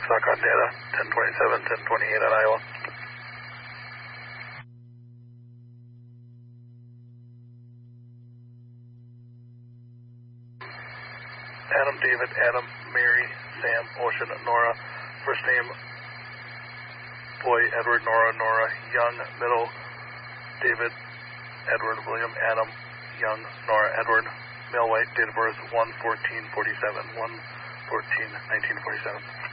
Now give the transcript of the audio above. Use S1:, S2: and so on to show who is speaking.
S1: Foxtrot on data, 1027, 1028 on Iowa. Adam, David, Adam, Mary, Sam, Ocean, Nora. First name, boy, Edward, Nora, Nora. Young, middle, David, Edward, William, Adam, Young, Nora, Edward. Male, white, date of birth 1/14/47, 1/14/1947.